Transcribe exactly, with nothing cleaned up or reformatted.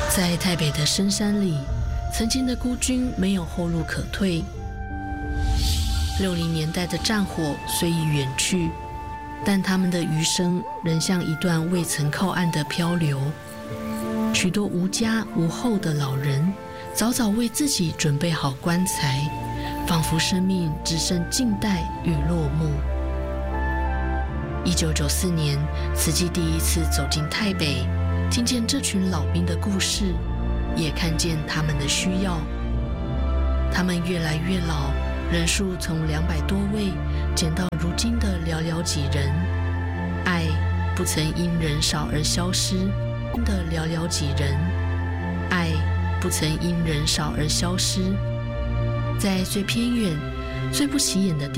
在台北的深山里，曾经的孤军没有后路可退。六零年代的战火虽已远去，但他们的余生仍像一段未曾靠岸的漂流。许多无家无后的老人，早早为自己准备好棺材，仿佛生命只剩静待与落幕。一九九四年，慈济第一次走进台北，听见这群老兵的故事，也看见他们的需要。他们越来越老，人数从两百多位减到如今的寥寥几人。爱不曾因人少而消失的寥寥几人，爱不曾因人少而消失。在最偏远、最不起眼的地